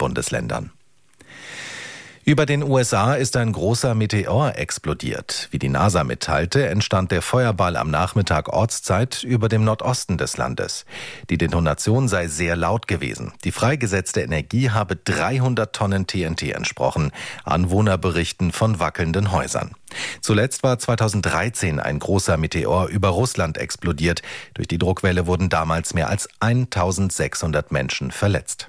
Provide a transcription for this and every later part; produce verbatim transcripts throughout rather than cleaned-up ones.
Bundesländern. Über den U S A ist ein großer Meteor explodiert. Wie die NASA mitteilte, entstand der Feuerball am Nachmittag Ortszeit über dem Nordosten des Landes. Die Detonation sei sehr laut gewesen. Die freigesetzte Energie habe dreihundert Tonnen T N T entsprochen. Anwohner berichten von wackelnden Häusern. Zuletzt war zweitausenddreizehn ein großer Meteor über Russland explodiert. Durch die Druckwelle wurden damals mehr als eintausendsechshundert Menschen verletzt.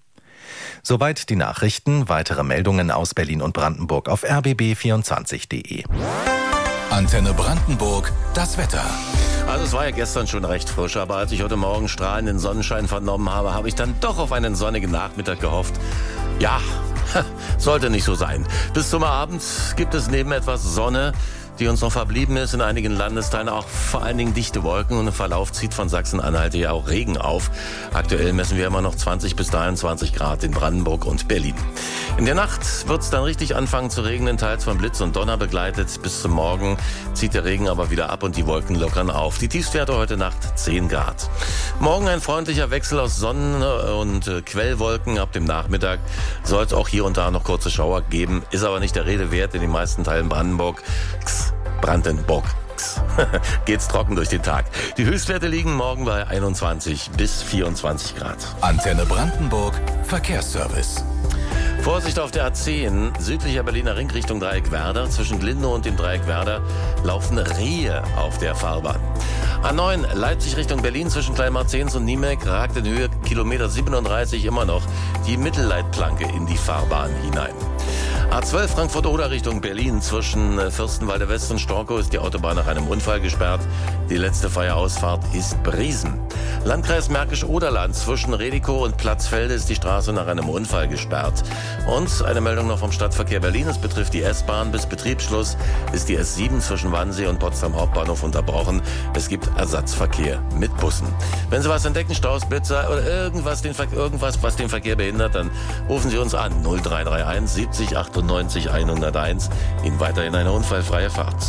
Soweit die Nachrichten. Weitere Meldungen aus Berlin und Brandenburg auf r b b vierundzwanzig punkt de. Antenne Brandenburg, das Wetter. Also es war ja gestern schon recht frisch, aber als ich heute Morgen strahlenden Sonnenschein vernommen habe, habe ich dann doch auf einen sonnigen Nachmittag gehofft. Ja, sollte nicht so sein. Bis zum Abend gibt es neben etwas Sonne, die uns noch verblieben ist, in einigen Landesteilen auch vor allen Dingen dichte Wolken und im Verlauf zieht von Sachsen-Anhalt ja auch Regen auf. Aktuell messen wir immer noch zwanzig bis dreiundzwanzig Grad in Brandenburg und Berlin. In der Nacht wird es dann richtig anfangen zu regnen, teils von Blitz und Donner begleitet. Bis zum Morgen zieht der Regen aber wieder ab und die Wolken lockern auf. Die Tiefstwerte heute Nacht zehn Grad. Morgen ein freundlicher Wechsel aus Sonnen- und äh, Quellwolken. Ab dem Nachmittag soll es auch hier und da noch kurze Schauer geben. Ist aber nicht der Rede wert in den meisten Teilen Brandenburg. Brandenburg. Geht's trocken durch den Tag. Die Höchstwerte liegen morgen bei einundzwanzig bis vierundzwanzig Grad. Antenne Brandenburg, Verkehrsservice. Vorsicht auf der A zehn, südlicher Berliner Ring Richtung Dreieck Werder. Zwischen Glindau und dem Dreieck Werder laufen Rehe auf der Fahrbahn. A neun, Leipzig Richtung Berlin zwischen Kleinmarzens und Niemek ragt in Höhe Kilometer siebenunddreißig immer noch die Mittelleitplanke in die Fahrbahn hinein. A zwölf Frankfurt-Oder Richtung Berlin zwischen Fürstenwalde West und Storkow ist die Autobahn nach einem Unfall gesperrt. Die letzte freie Ausfahrt ist Briesen. Landkreis Märkisch-Oderland zwischen Redikow und Platzfelde ist die Straße nach einem Unfall gesperrt. Und eine Meldung noch vom Stadtverkehr Berlin. Es betrifft die S-Bahn. Bis Betriebsschluss ist die S sieben zwischen Wannsee und Potsdam Hauptbahnhof unterbrochen. Es gibt Ersatzverkehr mit Bussen. Wenn Sie was entdecken, Staus, Blitzer oder irgendwas, den Ver- irgendwas, was den Verkehr behindert, dann rufen Sie uns an. null drei drei eins siebzig achtundneunzig hunderteins. Ihnen weiterhin eine unfallfreie Fahrt.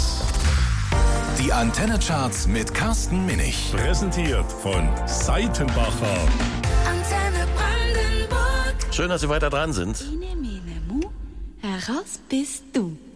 Die Antenne-Charts mit Carsten Minich. Präsentiert von Seitenbacher. Antenne Brandenburg. Schön, dass Sie weiter dran sind. Ine, mene, mu, heraus bist du.